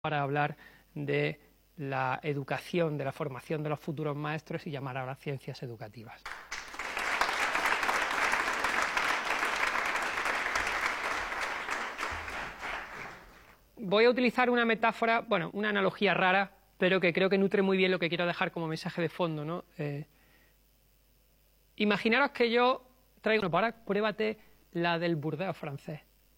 para hablar de la educación, de la formación de los futuros maestros y llamar a las ciencias educativas. Voy a utilizar una metáfora, bueno, una analogía rara, pero que creo que nutre muy bien lo que quiero dejar como mensaje de fondo, ¿no? Imaginaros que yo traigo, bueno, ahora pruébate la del Burdeos francés.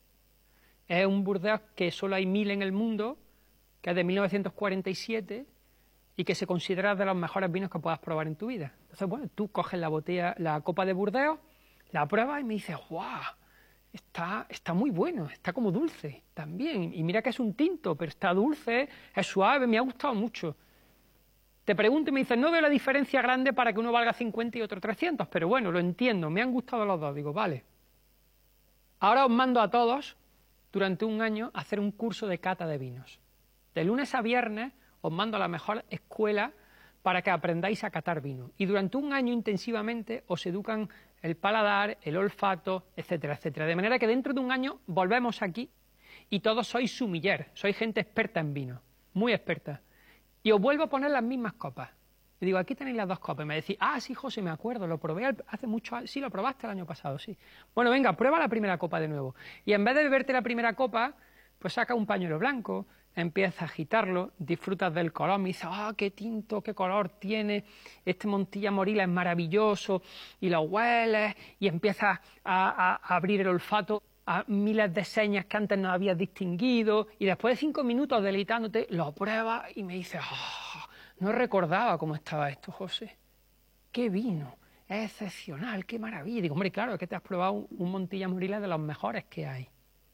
Es un Burdeos que solo hay 1000 en el mundo, que es de 1947 y que se considera de los mejores vinos que puedas probar en tu vida. Entonces, bueno, tú coges la botella, la copa de Burdeos, la pruebas y me dices, ¡guau! Está muy bueno, está como dulce también. Y mira que es un tinto, pero está dulce, es suave, me ha gustado mucho. Te pregunto y me dices, no veo la diferencia grande para que uno valga 50 y otro 300, pero bueno, lo entiendo, me han gustado los dos. Digo, vale. Ahora os mando a todos, durante un año, a hacer un curso de cata de vinos. De lunes a viernes os mando a la mejor escuela para que aprendáis a catar vino. Y durante un año intensivamente os educan el paladar, el olfato, etcétera, etcétera. De manera que dentro de un año volvemos aquí y todos sois sommelier, sois gente experta en vino, muy experta. Y os vuelvo a poner las mismas copas. Y digo, aquí tenéis las dos copas. Y me decís, ah, sí, José, me acuerdo, lo probé hace mucho años. Sí, lo probaste el año pasado, sí. Bueno, venga, prueba la primera copa de nuevo. Y en vez de beberte la primera copa, pues saca un pañuelo blanco, empieza a agitarlo, disfrutas del color, me dices, ah, qué tinto, qué color tiene, este Montilla Morila es maravilloso, y lo hueles, y empiezas a abrir el olfato a miles de señas que antes no habías distinguido, y después de 5 minutos deleitándote, lo pruebas y me dices, ah, no recordaba cómo estaba esto, José, qué vino, es excepcional, qué maravilla. Y digo, hombre, claro, es que te has probado un Montilla Morila de los mejores que hay.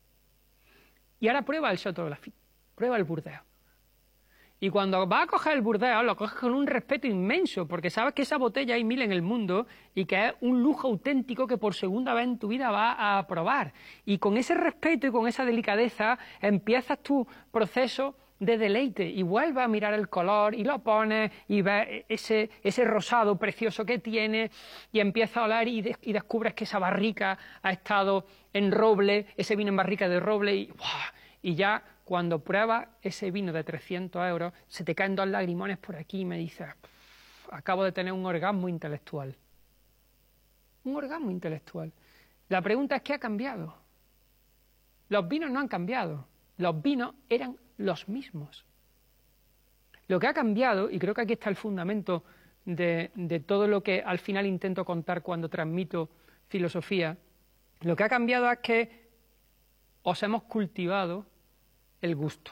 Y ahora prueba el Château Lafite, prueba el Burdeos. Y cuando vas a coger el Burdeos, lo coges con un respeto inmenso, porque sabes que esa botella hay 1000 en el mundo y que es un lujo auténtico que por segunda vez en tu vida vas a probar. Y con ese respeto y con esa delicadeza empiezas tu proceso de deleite y vuelves a mirar el color y lo pones y ves ese rosado precioso que tiene y empiezas a oler y descubres que esa barrica ha estado en roble, ese vino en barrica de roble y ya cuando pruebas ese vino de 300 euros se te caen 2 lagrimones por aquí y me dices, acabo de tener un orgasmo intelectual. Un orgasmo intelectual. La pregunta es, ¿qué ha cambiado? Los vinos no han cambiado, los vinos eran los mismos. Lo que ha cambiado, y creo que aquí está el fundamento de todo lo que al final intento contar cuando transmito filosofía, lo que ha cambiado es que os hemos cultivado el gusto.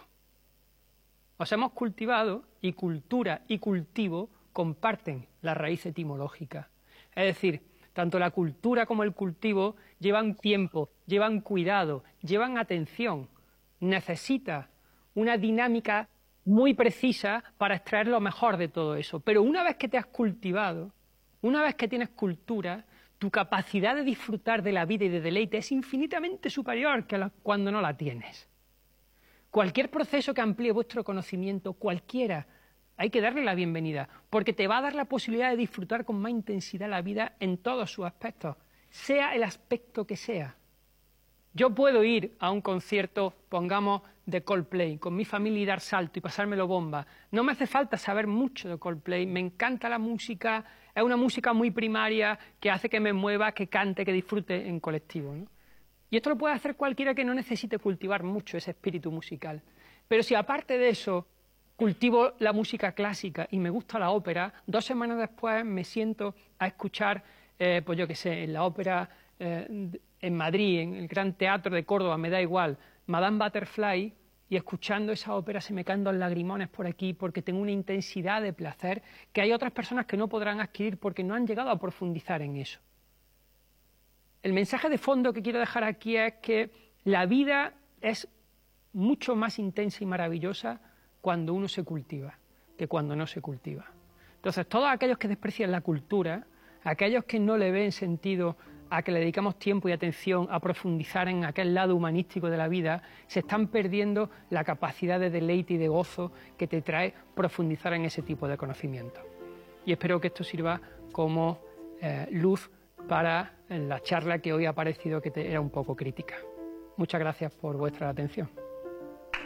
Os hemos cultivado, y cultura y cultivo comparten la raíz etimológica. Es decir, tanto la cultura como el cultivo llevan tiempo, llevan cuidado, llevan atención. Necesita una dinámica muy precisa para extraer lo mejor de todo eso. Pero una vez que te has cultivado, una vez que tienes cultura, tu capacidad de disfrutar de la vida y de deleite es infinitamente superior que cuando no la tienes. Cualquier proceso que amplíe vuestro conocimiento, cualquiera, hay que darle la bienvenida, porque te va a dar la posibilidad de disfrutar con más intensidad la vida en todos sus aspectos, sea el aspecto que sea. Yo puedo ir a un concierto, pongamos, de Coldplay, con mi familia y dar salto y pasármelo bomba. No me hace falta saber mucho de Coldplay, me encanta la música, es una música muy primaria que hace que me mueva, que cante, que disfrute en colectivo, ¿no? Y esto lo puede hacer cualquiera que no necesite cultivar mucho ese espíritu musical. Pero si aparte de eso cultivo la música clásica y me gusta la ópera, 2 semanas después me siento a escuchar, pues yo qué sé, en la ópera en Madrid, en el Gran Teatro de Córdoba, me da igual, Madame Butterfly, y escuchando esa ópera se me caen 2 lagrimones por aquí porque tengo una intensidad de placer que hay otras personas que no podrán adquirir porque no han llegado a profundizar en eso. El mensaje de fondo que quiero dejar aquí es que la vida es mucho más intensa y maravillosa cuando uno se cultiva que cuando no se cultiva. Entonces, todos aquellos que desprecian la cultura, aquellos que no le ven sentido a que le dedicamos tiempo y atención a profundizar en aquel lado humanístico de la vida, se están perdiendo la capacidad de deleite y de gozo que te trae profundizar en ese tipo de conocimiento. Y espero que esto sirva como luz para la charla que hoy ha parecido que era un poco crítica. Muchas gracias por vuestra atención.